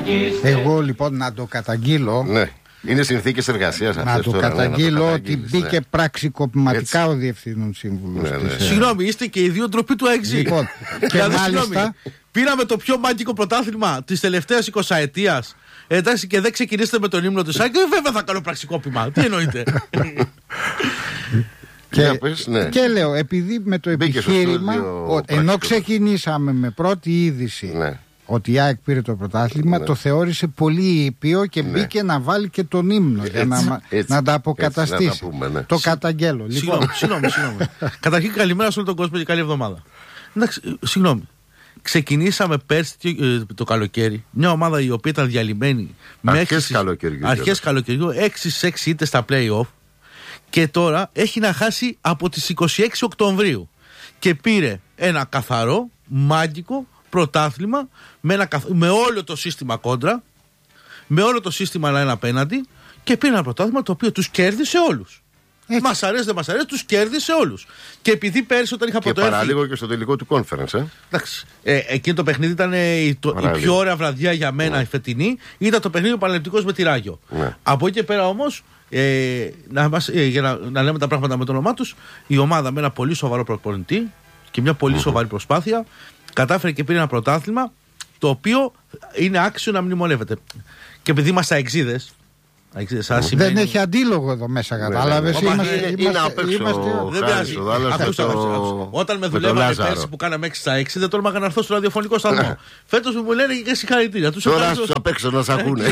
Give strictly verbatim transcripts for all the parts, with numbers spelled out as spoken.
Εγώ λοιπόν να το καταγγείλω. Ναι. Είναι συνθήκες εργασίας αυτές. Να το τώρα, καταγγείλω ναι, ότι μπήκε ναι. πραξικοπηματικά ο διευθύνων σύμβουλος. Ναι, ναι. Της... Συγγνώμη, είστε και οι δύο ντροπή του ΑΕΚΖ. Λοιπόν, και μάλιστα... Πήραμε το πιο μάγικο πρωτάθλημα της τελευταίας εικοσαετίας. Εντάξει, και δεν ξεκινήσετε με τον ύμνο του ΣΑΚ. Βέβαια θα κάνω πραξικόπημα. Τι εννοείτε. Και, πες, ναι. και λέω, επειδή με το Μπήκε επιχείρημα, ο, ενώ ξεκινήσαμε με πρώτη είδηση ναι. ότι η ΑΕΚ πήρε το πρωτάθλημα, ναι. το θεώρησε πολύ ήπιο και ναι. μπήκε να βάλει και τον ύμνο έτσι, για να, έτσι, να τα αποκαταστήσει. Έτσι, να τα πούμε, ναι. Το καταγγέλω. Συγγνώμη, συγγνώμη, συγγνώμη. Καταρχήν, καλημέρα σε όλο τον κόσμο και καλή εβδομάδα. Εντάξει, συγγνώμη. Ξεκινήσαμε πέρσι το καλοκαίρι μια ομάδα η οποία ήταν διαλυμένη αρχές καλοκαιριού, αρχές καλοκαιριού, έξι έξι ήττες στα play-off και τώρα έχει να χάσει από τις είκοσι έξι Οκτωβρίου και πήρε ένα καθαρό, μάγικο πρωτάθλημα με, ένα, με όλο το σύστημα κόντρα, με όλο το σύστημα ένα απέναντι και πήρε ένα πρωτάθλημα το οποίο τους κέρδισε όλους. Μας αρέσει, δεν μας αρέσει, τους κέρδισε όλους. Και επειδή πέρσι όταν είχα και πρωτοέρθει. Και παραλίγο και στο τελικό του conference, ε. Εντάξει. Ε, εκείνο το παιχνίδι ήταν ε, η, το, η πιο ωραία βραδιά για μένα, ναι. η φετινή. Ήταν το παιχνίδι ο Παναθηναϊκός με τη Ράγιο. Ναι. Από εκεί και πέρα όμως, ε, να μας, ε, για να, να λέμε τα πράγματα με το όνομά τους, η ομάδα με ένα πολύ σοβαρό προπονητή και μια πολύ mm-hmm. σοβαρή προσπάθεια κατάφερε και πήρε ένα πρωτάθλημα το οποίο είναι άξιο να μνημονεύεται. Και επειδή είμαστε αεξίδες. Δεν σημαίνει... έχει αντίλογο εδώ μέσα, κατάλαβες. Είναι, είμαστε, είναι απ' έξω. Δεν πειράζει. Όταν με δουλεύανε πέρσι που κάναμε έξι στα έξι, δεν τόλμαγα να έρθω στο ραδιοφωνικό σταθμό. Φέτος μου λένε και συγχαρητήρια. Τώρα στους απ' έξω να σ' ακούνε.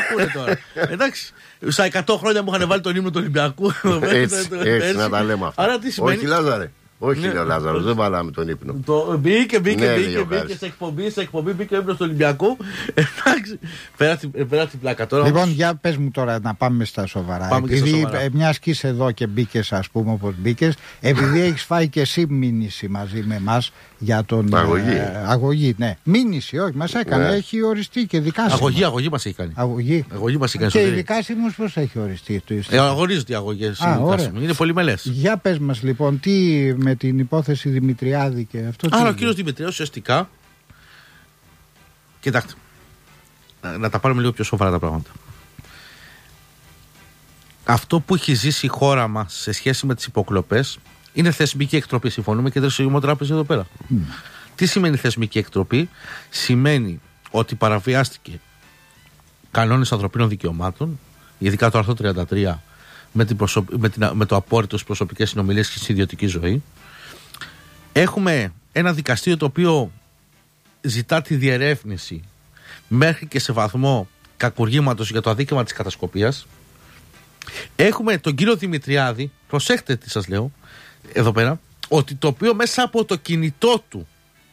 Εντάξει. Στα εκατό χρόνια μου είχαν βάλει τον ύμνο του Ολυμπιακού. Έτσι να τα λέμε αυτά. Όχι, Λάζαρε. Όχι, ναι. ο Λάζαρος, δεν βάλαμε τον ύπνο. Το, μπήκε, μπήκε, ναι, μπήκε, μπήκε σε εκπομπή, σε εκπομπή μπήκε ο ύπνος του Ολυμπιακού. Εντάξει, πέρα, πέρα την πλάκα τώρα. Λοιπόν, όμως... για πες μου τώρα να πάμε στα σοβαρά. Πάμε επειδή μια και είσαι εδώ και μπήκες, ας πούμε, όπως μπήκες, επειδή έχεις φάει και εσύ μήνυση μαζί με εμάς για τον. Αγωγή. Ε, αγωγή, ναι. Μήνυση, όχι, μας έκανε. Ναι. Έχει οριστεί και δικάσιμο. Αγωγή, αγωγή μας έχει κάνει. Αγωγή. Αγωγή μας έχει κάνει. Και η δικάσιμος πώς έχει οριστεί. Ε, αγωνίζονται οι αγωγές. Είναι πολύ μελές. Για πες μας λοιπόν, τι με την υπόθεση Δημητριάδη και αυτό. Άρα ο κύριος Δημητριάδης ουσιαστικά. Κοιτάξτε. Να, να τα πάρουμε λίγο πιο σοβαρά τα πράγματα. Αυτό που έχει ζήσει η χώρα μας σε σχέση με τις υποκλοπές είναι θεσμική εκτροπή. Συμφωνούμε και δεν τράπεζα εδώ πέρα. Mm. Τι σημαίνει θεσμική εκτροπή? Σημαίνει ότι παραβιάστηκε κανόνες ανθρωπίνων δικαιωμάτων, ειδικά το άρθρο τριάντα τρία με, την προσω... με, την... με το απόρριτο στις προσωπικές συνομιλίες και στην ιδιωτική ζωή. Έχουμε ένα δικαστήριο το οποίο ζητά τη διερεύνηση μέχρι και σε βαθμό κακουργήματος για το αδίκημα της κατασκοπίας. Έχουμε τον κύριο Δημητριάδη, προσέχτε τι σας λέω εδώ πέρα, ότι το οποίο μέσα από το κινητό του,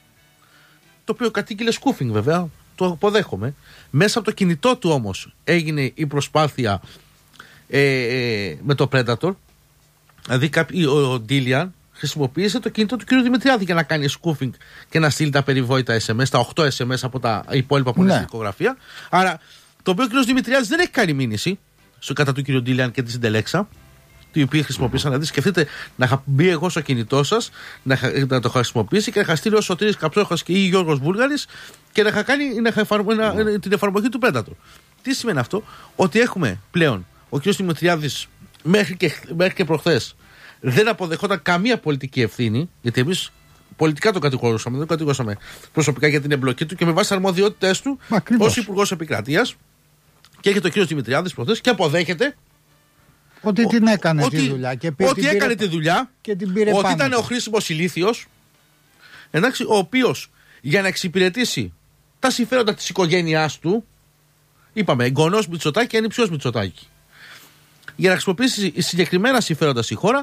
το οποίο κατήγγειλε σκούφινγκ βέβαια, το αποδέχομαι, μέσα από το κινητό του όμως έγινε η προσπάθεια ε, ε, με το Predator, δηλαδή ο Ντίλιαν χρησιμοποίησε το κινητό του κ. Δημητριάδη για να κάνει σκούφινγκ και να στείλει τα περιβόητα ες εμ ες, τα οκτώ ες εμ ες από τα υπόλοιπα που είναι στην δικογραφία. Άρα, το οποίο ο κ. Δημητριάδης δεν έχει κάνει μήνυση στο κατά του κ. Ντίλιαν και τη Συντελέξα, οι οποίοι χρησιμοποίησαν. Δηλαδή, σκεφτείτε να είχα μπει εγώ στο κινητό σας, να, να το χρησιμοποιήσει και να είχα στείλει ο Σωτήρης Καψόχας ή Γιώργος Βούλγαρης και να είχα κάνει να είχα εφαρμο, να, mm. την εφαρμογή του Predator. Τι σημαίνει αυτό? Ότι έχουμε πλέον ο κ. Δημητριάδης μέχρι και, μέχρι και προχθές δεν αποδεχόταν καμία πολιτική ευθύνη, γιατί εμείς πολιτικά τον κατηγορούσαμε, δεν τον κατηγορούσαμε προσωπικά για την εμπλοκή του και με βάση τις αρμοδιότητες του ως Υπουργός Επικρατείας. Και έχει το κ. Δημητριάδης προχθές και αποδέχεται ότι την έκανε ότι, τη δουλειά. Και ότι την έκανε τη δουλειά, και την πήρε ότι πάνω. Ήταν ο χρήσιμος ηλίθιος, εντάξει, ο οποίος για να εξυπηρετήσει τα συμφέροντα της οικογένειάς του, είπαμε εγγονός Μητσοτάκη και ανιψιός Μητσοτάκη, για να χρησιμοποιήσει συγκεκριμένα συμφέροντα στη χώρα,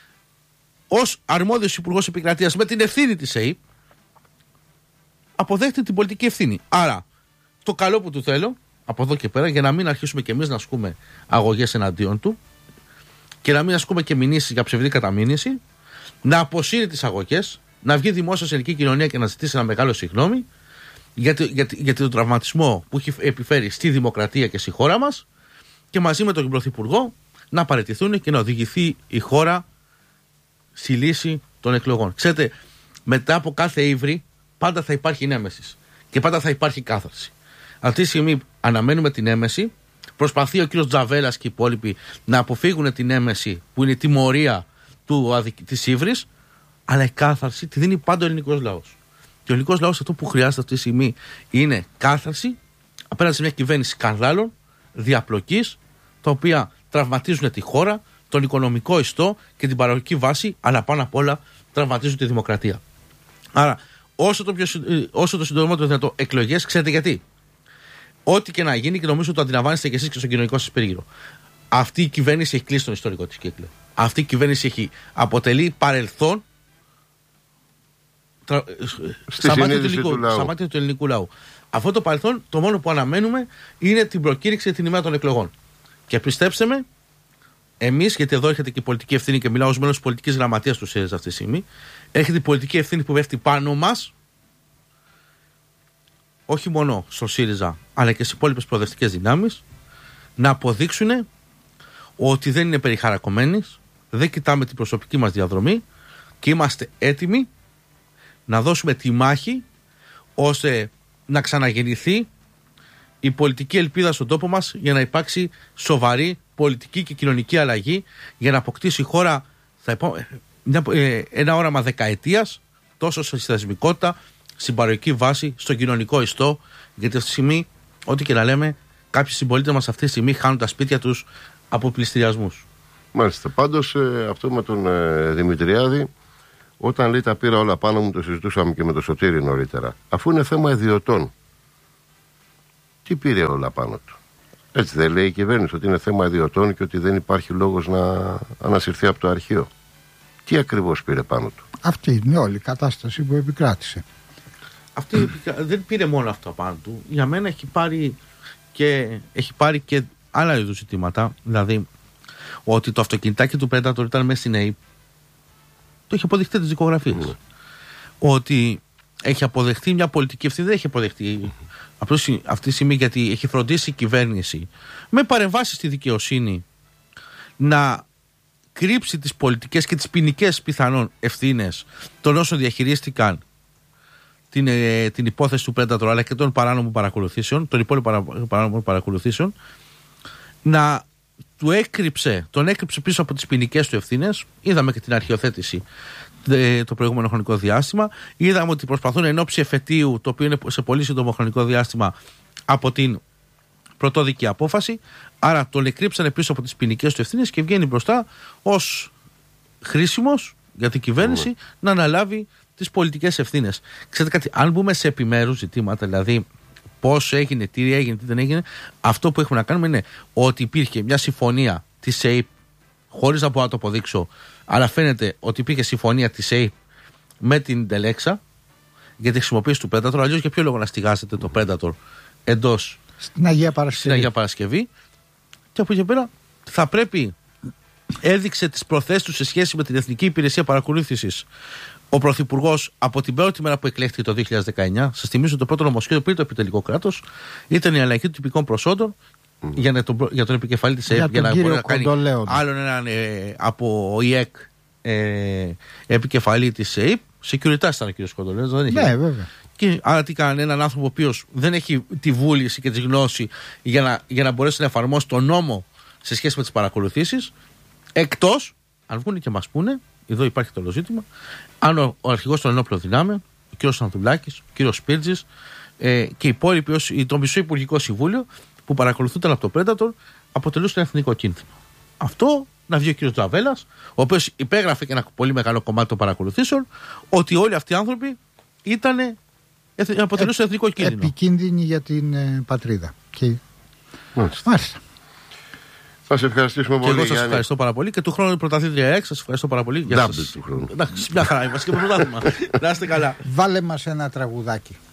ως αρμόδιος Υπουργός Επικρατείας με την ευθύνη της ΕΕΠ, αποδέχεται την πολιτική ευθύνη. Άρα, το καλό που του θέλω, από εδώ και πέρα, για να μην αρχίσουμε και εμείς να ασκούμε αγωγές εναντίον του και να μην ασκούμε και μηνύσεις για ψευδή καταμήνυση, να αποσύρει τις αγωγές, να βγει δημόσια σε ελληνική κοινωνία και να ζητήσει ένα μεγάλο συγγνώμη για, για, για τον τραυματισμό που έχει επιφέρει στη δημοκρατία και στη χώρα μας και μαζί με τον Πρωθυπουργό να παραιτηθούν και να οδηγηθεί η χώρα στη λύση των εκλογών. Ξέρετε, μετά από κάθε ύβρι πάντα θα υπάρχει νέμεσης και πάντα θα υπάρχει κάθαρση. Αυτή τη στιγμή αναμένουμε την έμεση. Προσπαθεί ο κύριος Τζαβέλας και οι υπόλοιποι να αποφύγουν την έμεση που είναι η τιμωρία της ύβρης, αλλά η κάθαρση τη δίνει πάντα ο ελληνικός λαός. Και ο ελληνικός λαός αυτό που χρειάζεται αυτή τη στιγμή είναι κάθαρση απέναντι σε μια κυβέρνηση σκανδάλων, διαπλοκής, τα οποία τραυματίζουν τη χώρα, τον οικονομικό ιστό και την παραγωγική βάση, αλλά πάνω απ' όλα τραυματίζουν τη δημοκρατία. Άρα, όσο το, πιο, όσο το συντομότερο δυνατό εκλογές, ξέρετε γιατί. Ό,τι και να γίνει, και νομίζω το αντιλαμβάνεστε και εσείς και στον κοινωνικό σας περίγυρο. Αυτή η κυβέρνηση έχει κλείσει τον ιστορικό της κύκλο. Αυτή η κυβέρνηση έχει αποτελεί παρελθόν τρα... στα μάτια του, ελληνικού, του, του ελληνικού λαού. Αυτό το παρελθόν, το μόνο που αναμένουμε είναι την προκήρυξη την ημέρα των εκλογών. Και πιστέψτε με, εμείς, γιατί εδώ έρχεται και η πολιτική ευθύνη και μιλάω ως μέλος της πολιτικής γραμματείας του ΣΥΡΙΖΑ αυτή τη στιγμή, έρχεται η πολιτική ευθύνη που πέφτει πάνω μας, όχι μόνο στο ΣΥΡΙΖΑ, αλλά και στις υπόλοιπες προοδευτικές δυνάμεις, να αποδείξουν ότι δεν είναι περιχαρακωμένοι, δεν κοιτάμε την προσωπική μας διαδρομή και είμαστε έτοιμοι να δώσουμε τη μάχη ώστε να ξαναγεννηθεί η πολιτική ελπίδα στον τόπο μας για να υπάρξει σοβαρή πολιτική και κοινωνική αλλαγή, για να αποκτήσει η χώρα θα υπό... μια... ένα όραμα δεκαετίας τόσο στη θεσμικότητα, στην παροχική βάση, στον κοινωνικό ιστό, γιατί αυτή τη στιγμή, ό,τι και να λέμε, κάποιοι συμπολίτες μας αυτή τη στιγμή χάνουν τα σπίτια τους από πληστηριασμούς. Μάλιστα. Πάντως ε, αυτό με τον ε, Δημητριάδη, όταν λέει τα πήρα όλα πάνω μου, το συζητούσαμε και με τον Σωτήρη νωρίτερα. Αφού είναι θέμα ιδιωτών, τι πήρε όλα πάνω του? Έτσι δεν λέει η κυβέρνηση ότι είναι θέμα ιδιωτών και ότι δεν υπάρχει λόγος να ανασυρθεί από το αρχείο? Τι ακριβώς πήρε πάνω του? Αυτή είναι όλη η κατάσταση που επικράτησε. Αυτή δεν πήρε μόνο αυτό πάνω του. Για μένα έχει πάρει και, έχει πάρει και άλλα είδους ζητήματα. Δηλαδή, ότι το αυτοκινητάκι του Predator ήταν μέσα στην ΑΕΠ, το έχει αποδεχτεί τις δικογραφίες. Mm. Ότι έχει αποδεχτεί μια πολιτική ευθύνη, δεν έχει αποδεχτεί. Mm. Απλώς αυτή τη στιγμή, γιατί έχει φροντίσει η κυβέρνηση με παρεμβάσεις στη δικαιοσύνη να κρύψει τις πολιτικές και τις ποινικές πιθανόν ευθύνες των όσων διαχειρίστηκαν την, ε, την υπόθεση του Predator, αλλά και των παράνομων παρακολουθήσεων, των υπόλοιπων παράνομων παρακολουθήσεων, να του έκρυψε, τον έκρυψε πίσω από τις ποινικές του ευθύνες. Είδαμε και την αρχιοθέτηση ε, το προηγούμενο χρονικό διάστημα. Είδαμε ότι προσπαθούν εν ώψη εφετείου, το οποίο είναι σε πολύ σύντομο χρονικό διάστημα από την πρωτόδικη απόφαση. Άρα τον εκρύψανε πίσω από τις ποινικές του ευθύνες και βγαίνει μπροστά ως χρήσιμος για την κυβέρνηση mm. να αναλάβει τις πολιτικές ευθύνες. Ξέρετε κάτι, αν μπούμε σε επιμέρους ζητήματα, δηλαδή πώς έγινε, τι έγινε, τι δεν έγινε, αυτό που έχουμε να κάνουμε είναι ότι υπήρχε μια συμφωνία της ΕΕΠ, χωρίς να μπορώ να το αποδείξω, αλλά φαίνεται ότι υπήρχε συμφωνία της ΕΕΠ με την Τελέξα για τη χρησιμοποίηση του Predator. Αλλιώς για ποιο λόγο να στηγάζετε το Predator εντός στην Αγία Παρασκευή. Στην Αγία Παρασκευή. Και από εκεί πέρα θα πρέπει, έδειξε τις προθέσεις του σε σχέση με την Εθνική Υπηρεσία Παρακολούθησης ο Πρωθυπουργός από την πρώτη μέρα που εκλέχθηκε το δύο χιλιάδες δεκαεννιά. Σας θυμίζω ότι το πρώτο νομοσχέδιο πριν το επιτελικό κράτος ήταν η αλλαγή των τυπικών προσόντων mm. για, να τον, για τον επικεφαλή της ΕΕΠ, για, για να μπορεί να κάνει άλλον έναν ε, από ΙΕΚ ε, επικεφαλή της ΕΕΠ. Securitas ήταν ο κ. Κοντολέος, δεν είχε. Ναι, βέβαια. Και άρα τι κάνανε, έναν άνθρωπο ο οποίος δεν έχει τη βούληση και τη γνώση για να, για να μπορέσει να εφαρμόσει τον νόμο σε σχέση με τις παρακολουθήσεις, εκτός, αν βγουν και μας πούνε, εδώ υπάρχει το όλο ζήτημα, αν ο, ο αρχηγός των ενόπλων δυνάμεων, ο κ. Σανθουλάκης, ο κ. Σπίρτζης ε, και οι υπόλοιποι, το μισό Υπουργικό Συμβούλιο που παρακολουθούνταν από το Predator, αποτελούσαν εθνικό κίνδυνο. Αυτό να βγει ο κ. Τζαβέλας, ο οποίος υπέγραφε και ένα πολύ μεγάλο κομμάτι των παρακολουθήσεων, ότι όλοι αυτοί οι άνθρωποι ήταν, αποτελούσαν ε, εθνικό κίνδυνο. Επικίνδυνοι για την ε, πατρίδα. Και... Μάλιστα. Μάλιστα. Θα σε ευχαριστήσουμε πολύ. Και εγώ σας ευχαριστώ πάρα πολύ. Και του χρόνου η πρωταθλήτρια ΕΚ, σας ευχαριστώ πάρα πολύ. Ντάμπλ του χρόνου. Εντάξει, μια χαρά είμαστε και πρωτάθλημα. Να είστε καλά. Βάλε μας ένα τραγουδάκι.